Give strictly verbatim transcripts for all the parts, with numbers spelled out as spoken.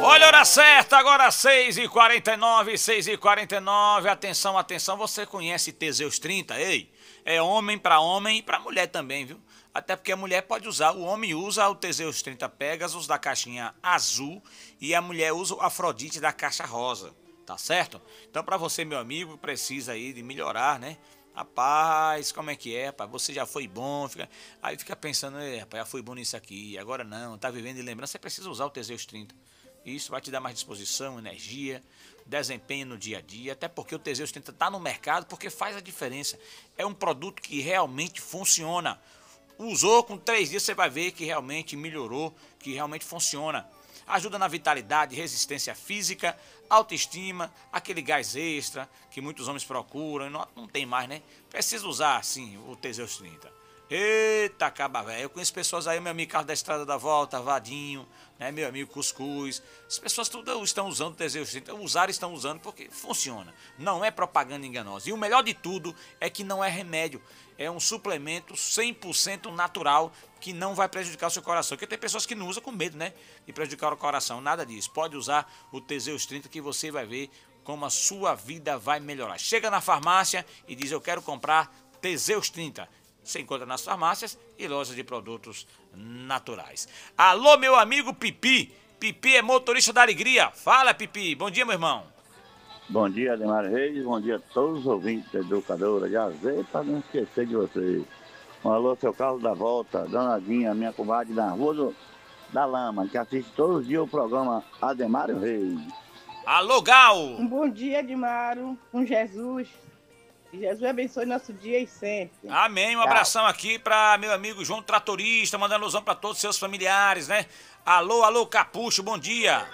Olha a hora certa, agora seis e quarenta e nove, seis e quarenta e nove. Atenção, atenção, você conhece Teseus trinta? Ei, é homem para homem e para mulher também, viu? Até porque a mulher pode usar, o homem usa o Teseus trinta Pegasus da caixinha azul e a mulher usa o Afrodite da caixa rosa, tá certo? Então para você, meu amigo, precisa aí de melhorar, né? Rapaz, como é que é, rapaz? Você já foi bom, fica... aí fica pensando, rapaz, já foi bom nisso aqui, agora não, tá vivendo de lembrança, você precisa usar o Teseus trinta. Isso vai te dar mais disposição, energia, desempenho no dia a dia, até porque o Teseus trinta está no mercado porque faz a diferença. É um produto que realmente funciona. Usou com três dias, você vai ver que realmente melhorou, que realmente funciona. Ajuda na vitalidade, resistência física, autoestima, aquele gás extra que muitos homens procuram, não, não tem mais, né? Precisa usar, sim, o Teseus trinta. Eita, acaba, velho. Eu conheço pessoas aí, meu amigo Carlos da Estrada da Volta, Vadinho, né, meu amigo Cuscuz. As pessoas tudo estão usando o Teseus trinta. Usar estão usando porque funciona. Não é propaganda enganosa. E o melhor de tudo é que não é remédio. É um suplemento cem por cento natural que não vai prejudicar o seu coração. Porque tem pessoas que não usam com medo, né, de prejudicar o coração. Nada disso. Pode usar o Teseus trinta que você vai ver como a sua vida vai melhorar. Chega na farmácia e diz: eu quero comprar Teseus trinta. Você encontra nas farmácias e lojas de produtos naturais. Alô, meu amigo Pipi. Pipi é motorista da alegria. Fala, Pipi. Bom dia, meu irmão. Bom dia, Ademar Reis. Bom dia a todos os ouvintes da Educadora de Azeite, para não esquecer de vocês. Um alô, seu Carlos da Volta, Donadinha, minha comadre da Rua do, da Lama, que assiste todos os dias o programa Ademar Reis. Alô, Gal. Um bom dia, Admaro, com Jesus. Que Jesus abençoe nosso dia e sempre. Amém. Um Tchau. Abração aqui para meu amigo João Tratorista, mandando alusão para todos os seus familiares, né? Alô, alô, Capucho, bom dia.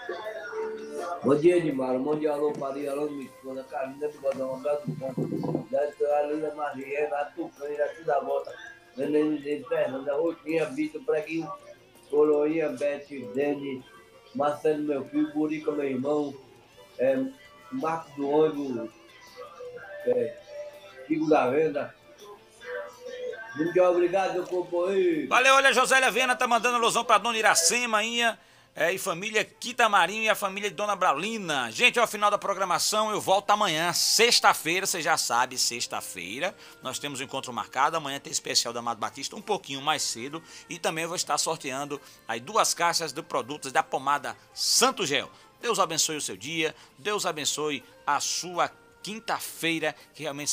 Bom dia, Edmar. Bom dia, alô, Maria, alô, minha esposa, Carolina, do Badão, André do Campo, da Luísa Maria, da Tucana, da Tuda Volta, Veneno de Fernanda, Rotinha, Vitor, Preguinho, Coroinha, Beth, Dene, Marcelo, meu filho, Burica, meu irmão, é, Marcos do ônibus, é, Figo da Venda. Muito obrigado, companheiro. Valeu, olha, Josélia Viana tá mandando alusão pra dona Iracema, Inha, é, e família Quitamarinho e a família de dona Braulina. Gente, ao final da programação eu volto amanhã, sexta-feira, você já sabe, sexta-feira. Nós temos um encontro marcado, amanhã tem especial da Amado Batista um pouquinho mais cedo. E também eu vou estar sorteando aí duas caixas de produtos da pomada Santo Gel. Deus abençoe o seu dia, Deus abençoe a sua quinta-feira, que realmente